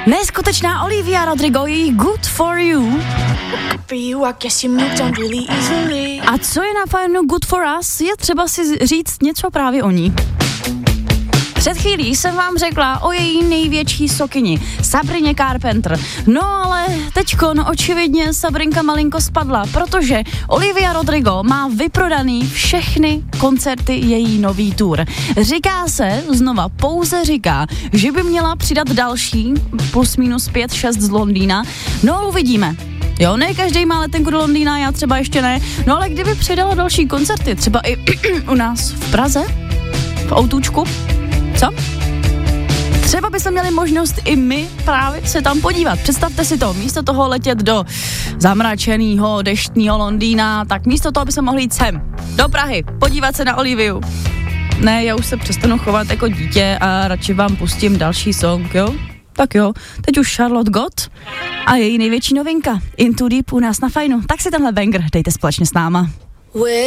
Neskutečná Olivia Rodrigo, její Good For You. A co je na Fajnu Good For Us, je třeba si říct něco právě o ní. Před chvílí jsem vám řekla o její největší sokyni, Sabrině Carpenter. No ale teďkon očividně Sabrinka malinko spadla, protože Olivia Rodrigo má vyprodaný všechny koncerty její nový tour. Říká se, znova pouze říká, že by měla přidat další plus minus 5-6 z Londýna. No uvidíme. Jo, ne každý má letenku do Londýna, já třeba ještě ne. No ale kdyby přidala další koncerty, třeba i u nás v Praze, v Outůčku, co? Třeba bychom měli možnost i my právě se tam podívat. Představte si to, místo toho letět do zamračenýho, deštního Londýna, tak místo toho bychom mohli jít sem, do Prahy, podívat se na Oliviu. Ne, já už se přestanu chovat jako dítě a radši vám pustím další song, jo? Tak jo, teď už Charlotte Gott a její největší novinka, In Too Deep u nás na Fajnu. Tak si tenhle banger dejte společně s náma.